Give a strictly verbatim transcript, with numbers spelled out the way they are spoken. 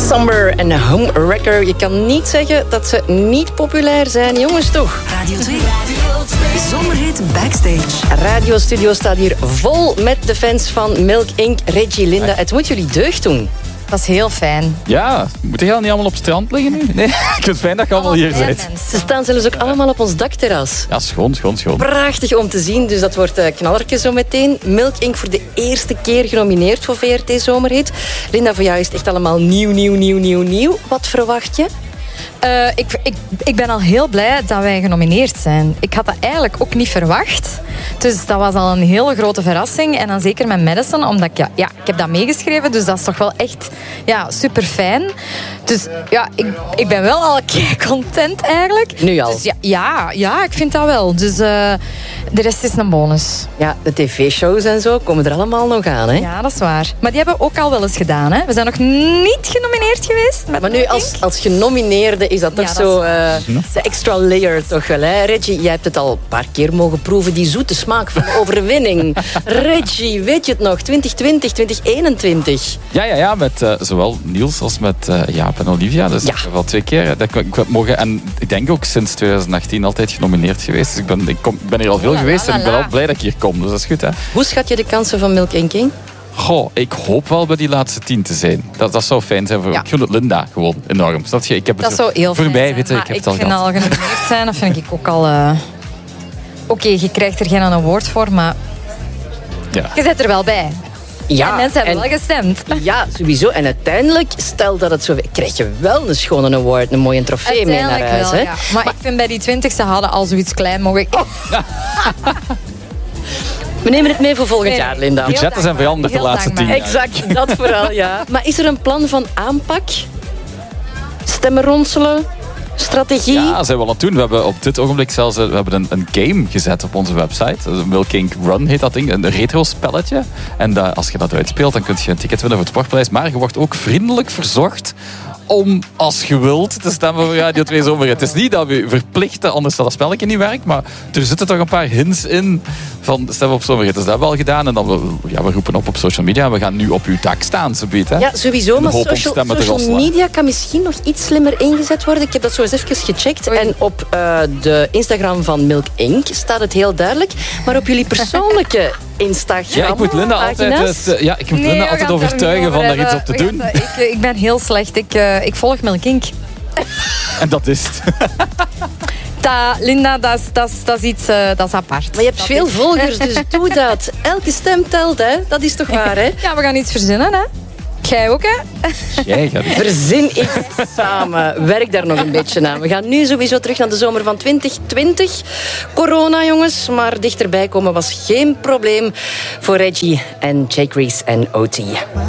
Summer en Home Wrecker. Je kan niet zeggen dat ze niet populair zijn. Jongens, toch? Radio twee. Zomerhit Backstage. Radio Studio staat hier vol met de fans van Milk Incorporated. Reggie, Linda, het moet jullie deugd doen. Dat is heel fijn. Ja, moeten jullie niet allemaal op het strand liggen nu? Nee, ik vind het fijn dat je allemaal hier bent. Ze staan zelfs ook allemaal op ons dakterras. Ja, schoon, schoon, schoon. Prachtig om te zien, dus dat wordt uh, knallertje zo meteen. Milk Incorporated voor de eerste keer genomineerd voor V R T Zomerhit. Linda, voor jou is het echt allemaal nieuw, nieuw, nieuw, nieuw, nieuw. Wat verwacht je? Uh, ik, ik, ik ben al heel blij dat wij genomineerd zijn. Ik had dat eigenlijk ook niet verwacht. Dus dat was al een hele grote verrassing. En dan zeker met Madison, omdat ik, ja, ja, ik heb dat meegeschreven. Dus dat is toch wel echt ja, super fijn. Dus ja, ik, ik ben wel al een keer content eigenlijk. Nu al? Dus ja, ja, ja, ik vind dat wel. Dus uh, de rest is een bonus. Ja, de tv-shows en zo komen er allemaal nog aan, hè? Ja, dat is waar. Maar die hebben we ook al wel eens gedaan, hè? We zijn nog niet genomineerd geweest. Met maar nu, als, als genomineerde is dat toch ja, dat zo uh, de extra layer toch wel, hè? Reggie, jij hebt het al een paar keer mogen proeven, die zoete smaak van de overwinning. Reggie, weet je het nog? twintig twintig, twintig eenentwintig. Ja, ja, ja, met uh, zowel Niels als met uh, Jaap en Olivia. Dus ja. Ik heb wel twee keer dat ik, ik mogen. En ik denk ook sinds twintig achttien altijd genomineerd geweest. Dus ik ben, ik kom, ik ben hier al veel la, geweest la, la, en ik ben al blij dat ik hier kom. Dus dat is goed, hè? Hoe schat je de kansen van Milk Incorporated? Goh, ik hoop wel bij die laatste tien te zijn. Dat, dat zou fijn zijn voor ja. Ik gun het Linda gewoon enorm. Dat, je, ik heb het dat zou heel voorbij, fijn weet je, zijn. ik heb ik het al vind gehad. al genomineerd zijn, dat vind ik ook al... Uh... Oké, okay, je krijgt er geen award voor, maar ja. je zit er wel bij. Ja, en mensen hebben en, wel gestemd. Ja, sowieso. En uiteindelijk, stel dat het zo... krijg je wel een schone award, een mooie trofee mee naar huis. Wel, hè? ja. maar, maar ik vind bij die twintig, ze hadden al zoiets klein mogen. Oh. We nemen het mee voor volgend jaar, Linda. Budgetten zijn veranderd de laatste tien jaar. Exact, dat vooral, ja. Maar is er een plan van aanpak? Stemmen ronselen? Strategie? Ja, zijn we al aan het doen. We hebben op dit ogenblik zelfs we hebben een, een game gezet op onze website. Milk Incorporated Run heet dat ding. Een retro-spelletje. En dat, als je dat uitspeelt, dan kun je een ticket winnen voor het sportprijs. Maar je wordt ook vriendelijk verzocht om, als je wilt, te stemmen voor Radio twee Zomerhit. Het is niet dat we verplichten, anders dat dat spelletje niet werkt. Maar er zitten toch een paar hints in van stemmen op Zomerhit. Dus dat hebben we al gedaan. En dan we, ja, we roepen op op social media. We gaan nu op uw dak staan, zo biedt, hè? Ja, sowieso. Maar social, social rosselen. media kan misschien nog iets slimmer ingezet worden. Ik heb dat zo eens even gecheckt. Oei. En op uh, de Instagram van Milk Incorporated staat het heel duidelijk. Maar op jullie persoonlijke Instagram... Ja, ik moet Linda altijd, uh, ja, ik moet nee, Linda altijd overtuigen van daar iets op te doen. Dat, ik, ik ben heel slecht. Ik, uh, ik volg Milk Incorporated. En dat is het. Da, Linda, dat is, dat, is, dat is iets uh, dat is apart. Maar je hebt dat veel is... volgers, dus doe dat. Elke stem telt, hè? Dat is toch waar, hè? Ja, we gaan iets verzinnen, hè? Jij ook, hè? Jij gaat Verzin iets samen. Werk daar nog een beetje aan. We gaan nu sowieso terug naar de zomer van twintig twintig. Corona, jongens. Maar dichterbij komen was geen probleem voor Reggie en Jake Reese en O T.